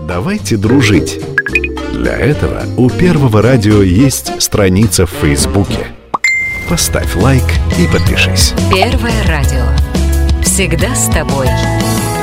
Давайте дружить. Для этого у Первого радио есть страница в Фейсбуке. Поставь лайк и подпишись. Первое радио. Всегда с тобой.